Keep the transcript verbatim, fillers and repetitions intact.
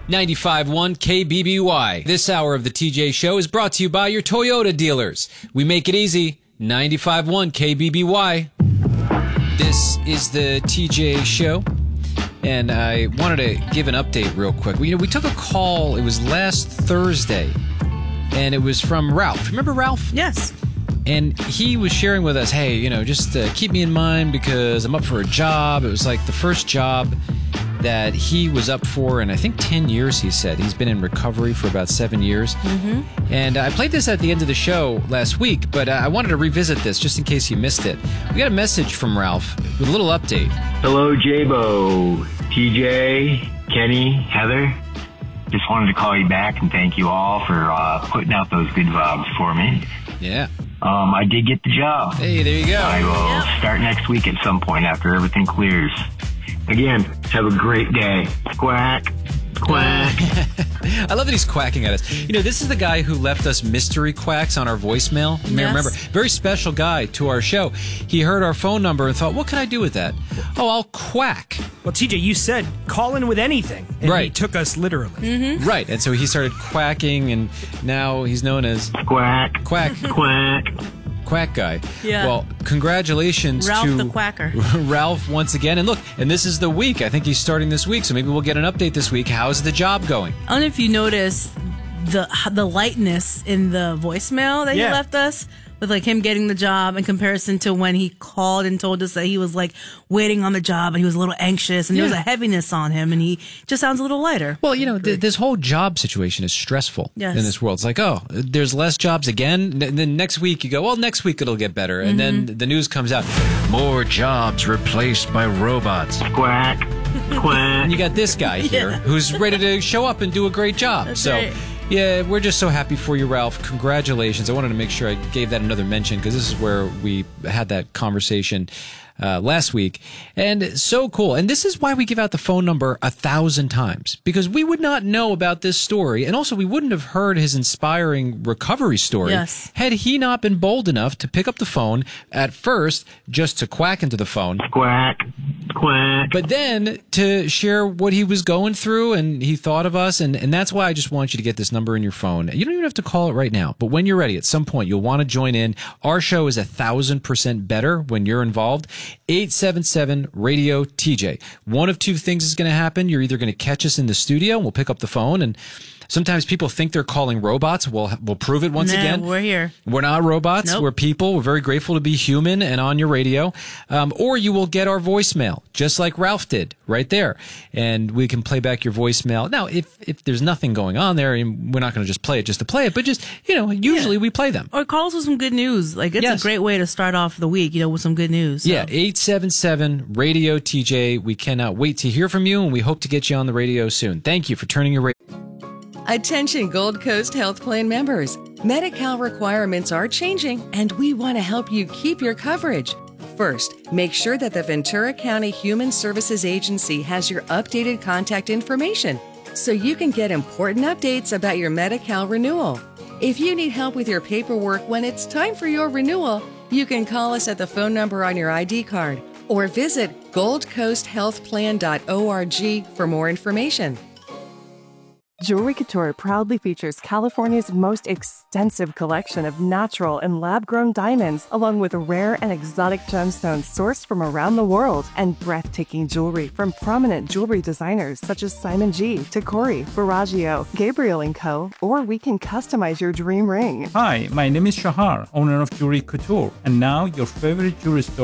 ninety-five point one K B B Y. This hour of the T J Show is brought to you by your Toyota dealers. We make it easy. ninety-five point one K B B Y. This is the T J Show, and I wanted to give an update real quick. We, you know, we took a call. It was last Thursday, and it was from Ralph. Remember Ralph? Yes. And he was sharing with us, hey, you know, just uh, keep me in mind because I'm up for a job. It was like the first job that he was up for in, I think, ten years, he said. He's been in recovery for about seven years. Mm-hmm. And I played this at the end of the show last week, but uh, I wanted to revisit this just in case you missed it. We got a message from Ralph with a little update. Hello, J-Bo, T J, Kenny, Heather. Just wanted to call you back and thank you all for uh, putting out those good vibes for me. Yeah. Um, I did get the job. Hey, there you go. I will yep. start next week at some point after everything clears. Again, have a great day. Quack. Quack. I love that he's quacking at us. You know, this is the guy who left us mystery quacks on our voicemail. You may yes. remember. Very special guy to our show. He heard our phone number and thought, what can I do with that? Oh, I'll quack. Well, T J, you said call in with anything. And right. he took us literally. Mm-hmm. Right. And so he started quacking, and now he's known as Quack. Quack. Quack. Quack guy. Yeah. Well, congratulations Ralph to the Quacker. Ralph once again. And look, and this is the week. I think he's starting this week, so maybe we'll get an update this week. How's the job going? I don't know if you noticed the the lightness in the voicemail that Yeah. he left us with like him getting the job in comparison to when he called and told us that he was like waiting on the job and he was a little anxious and Yeah. there was a heaviness on him and he just sounds a little lighter. Well, you know, th- this whole job situation is stressful Yes. in this world. It's like, oh, there's less jobs again. And then next week you go, well, next week it'll get better. And Mm-hmm. then the news comes out, more jobs replaced by robots. Quack. Quack. And you got this guy here Yeah. who's ready to show up and do a great job. That's so, right. yeah, we're just so happy for you, Ralph. Congratulations. I wanted to make sure I gave that another mention because this is where we had that conversation uh, last week. And so cool. And this is why we give out the phone number a thousand times, because we would not know about this story. And also, we wouldn't have heard his inspiring recovery story Yes. had he not been bold enough to pick up the phone at first just to quack into the phone. Quack. Quack. But then to share what he was going through and he thought of us. And, and that's why I just want you to get this number in your phone. You don't even have to call it right now. But when you're ready, at some point, you'll want to join in. Our show is a thousand percent better when you're involved. eight seven seven radio T J. One of two things is going to happen. You're either going to catch us in the studio and we'll pick up the phone, and sometimes people think they're calling robots. We'll we'll prove it once Nah, again. we're here. We're not robots. Nope. We're people. We're very grateful to be human and on your radio. Um, or you will get our voicemail, just like Ralph did right there. And we can play back your voicemail. Now, if, if there's nothing going on there, and we're not going to just play it just to play it, but just, you know, usually Yeah. we play them. Or call us with some good news. Like, it's Yes. a great way to start off the week, you know, with some good news. So. Yeah, eight seven seven radio T J. We cannot wait to hear from you, and we hope to get you on the radio soon. Thank you for turning your radio. Attention Gold Coast Health Plan members. Medi-Cal requirements are changing, and we want to help you keep your coverage. First, make sure that the Ventura County Human Services Agency has your updated contact information so you can get important updates about your Medi-Cal renewal. If you need help with your paperwork when it's time for your renewal, you can call us at the phone number on your I D card or visit gold coast health plan dot org for more information. Jewelry Couture proudly features California's most extensive collection of natural and lab-grown diamonds, along with rare and exotic gemstones sourced from around the world, and breathtaking jewelry from prominent jewelry designers such as Simon G, Tacori, Baraggio, Gabriel and Co., or we can customize your dream ring. Hi, my name is Shahar, owner of Jewelry Couture, and now your favorite jewelry store